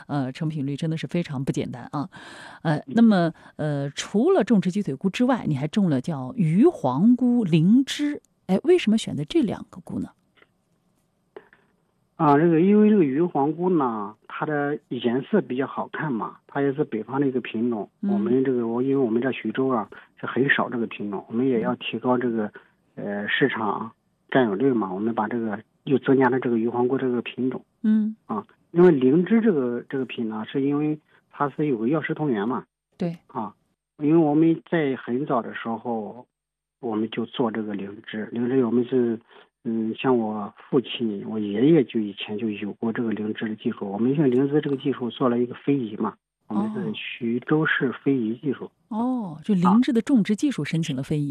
成品率真的是非常不简单啊。那么除了种植鸡腿菇之外，你还种了叫鱼黄菇、灵芝，哎，为什么选择这2个菇呢？ 因为这个鱼黄菇呢，它的颜色比较好看嘛，它也是北方的一个品种。因为我们在徐州是很少这个品种，我们也要提高这个市场占有率嘛，我们把这个又增加了这个鱼黄菇这个品种。因为灵芝这个品呢，是因为它是有个药食同源嘛。 对因为我们在很早的时候，我们就做这个灵芝我们是。像我父亲、我爷爷以前就有过这个灵芝的技术。我们用灵芝这个技术做了一个非遗嘛，我们是徐州市非遗技术。 就灵芝的种植技术申请了非遗。